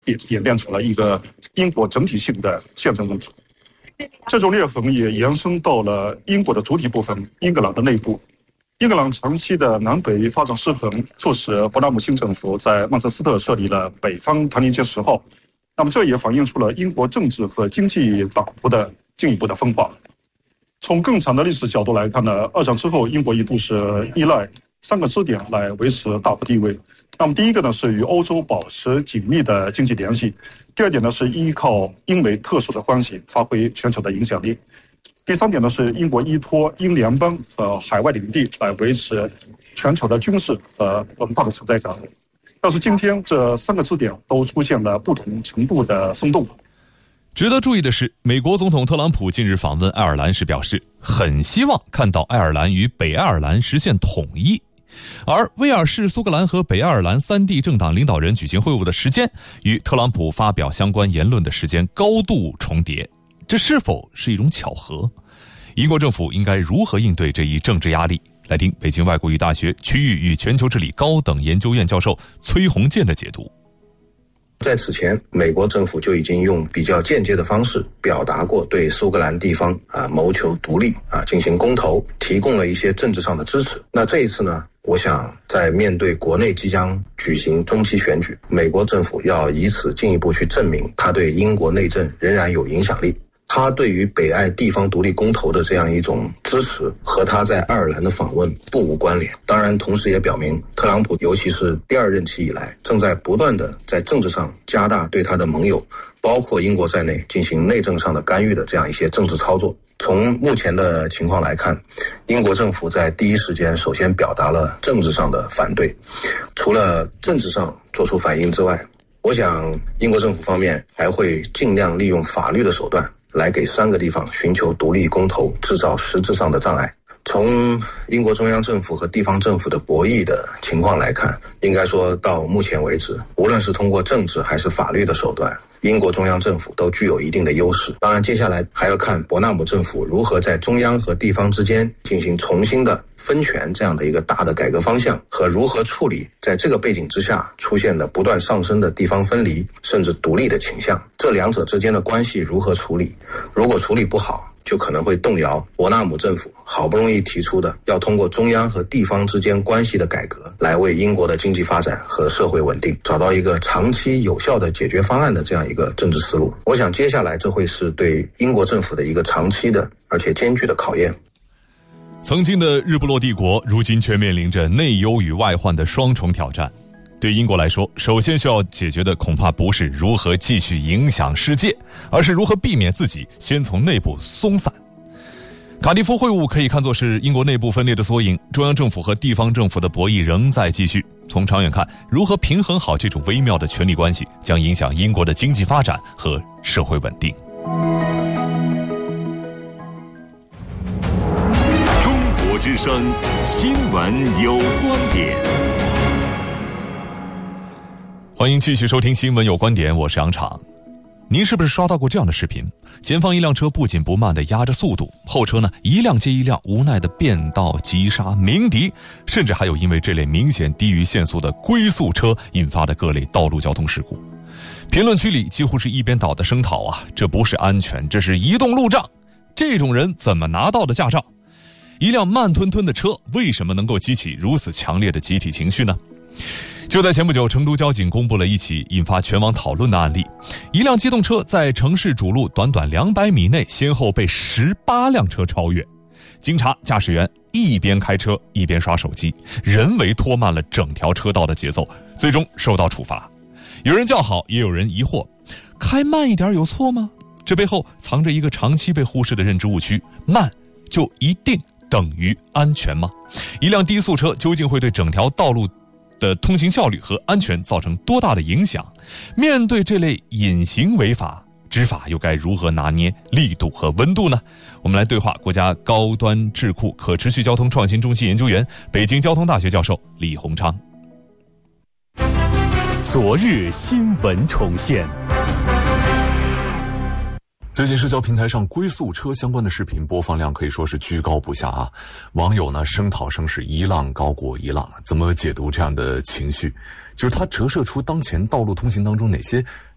演变成了一个英国整体性的宪政问题。这种裂痕也延伸到了英国的主体部分英格兰的内部。英格兰长期的南北发展失衡，促使伯纳姆新政府在曼彻斯特设立了北方唐宁街10号。那么这也反映出了英国政治和经济版图的进一步的分化。从更长的历史角度来看呢，二战之后，英国一度是依赖3个支点来维持大国地位。那么第一个呢，是与欧洲保持紧密的经济联系；第二点呢，是依靠英美特殊的关系发挥全球的影响力；第三点呢，是英国依托英联邦和海外领地来维持全球的军事和文化的存在感。但是今天这3个支点都出现了不同程度的松动。 值得注意的是，美国总统特朗普近日访问爱尔兰时表示，很希望看到爱尔兰与北爱尔兰实现统一。而威尔士、苏格兰和北爱尔兰3地政党领导人举行会晤的时间，与特朗普发表相关言论的时间高度重叠，这是否是一种巧合？英国政府应该如何应对这一政治压力？来听北京外国语大学区域与全球治理高等研究院教授崔洪建的解读。 在此前，美国政府就已经用比较间接的方式表达过对苏格兰地方谋求独立进行公投，提供了一些政治上的支持。那这一次呢，我想在面对国内即将举行中期选举，美国政府要以此进一步去证明他对英国内政仍然有影响力。他对于北爱地方独立公投的这样一种支持和他在爱尔兰的访问不无关联。当然同时也表明，特朗普尤其是第2任期以来，正在不断的在政治上加大对他的盟友包括英国在内进行内政上的干预的这样一些政治操作。从目前的情况来看，英国政府在第一时间首先表达了政治上的反对，除了政治上做出反应之外，我想英国政府方面还会尽量利用法律的手段来给3个地方寻求独立公投制造实质上的障碍。从英国中央政府和地方政府的博弈的情况来看，应该说到目前为止，无论是通过政治还是法律的手段，英国中央政府都具有一定的优势。当然接下来还要看伯纳姆政府如何在中央和地方之间进行重新的分权这样的一个大的改革方向，和如何处理在这个背景之下出现的不断上升的地方分离甚至独立的倾向，这两者之间的关系如何处理。如果处理不好，就可能会动摇伯纳姆政府好不容易提出的要通过中央和地方之间关系的改革来为英国的经济发展和社会稳定找到一个长期有效的解决方案的这样一个政治思路。我想接下来这会是对英国政府的一个长期的而且艰巨的考验。 曾经的日不落帝国，如今却面临着内忧与外患的双重挑战。对英国来说，首先需要解决的恐怕不是如何继续影响世界，而是如何避免自己先从内部松散。卡迪夫会晤可以看作是英国内部分裂的缩影，中央政府和地方政府的博弈仍在继续。从长远看，如何平衡好这种微妙的权力关系，将影响英国的经济发展和社会稳定。 中国之声，新闻有观点。 欢迎继续收听新闻有观点，我是杨昶。您是不是刷到过这样的视频？前方一辆车不紧不慢地压着速度，后车呢一辆接一辆无奈地变道急刹鸣笛，甚至还有因为这类明显低于限速的龟速车引发的各类道路交通事故。评论区里几乎是一边倒的声讨啊，这不是安全，这是移动路障，这种人怎么拿到的驾照？一辆慢吞吞的车为什么能够激起如此强烈的集体情绪呢？就在前不久，成都交警公布了一起引发全网讨论的案例。一辆机动车在城市主路短短200米内先后被18辆车超越。经查，驾驶员一边开车一边刷手机，人为拖慢了整条车道的节奏，最终受到处罚。有人叫好，也有人疑惑，开慢一点有错吗？这背后藏着一个长期被忽视的认知误区，慢就一定等于安全吗？一辆低速车究竟会对整条道路的通行效率和安全造成多大的影响？面对这类隐形违法，执法又该如何拿捏力度和温度呢？我们来对话国家高端智库可持续交通创新中心研究员、北京交通大学教授李鸿昌。 昨日新闻重现。 最近社交平台上龟速车相关的视频播放量可以说是居高不下啊，网友呢声讨声是一浪高过一浪。怎么解读这样的情绪？就是它折射出当前道路通行当中哪些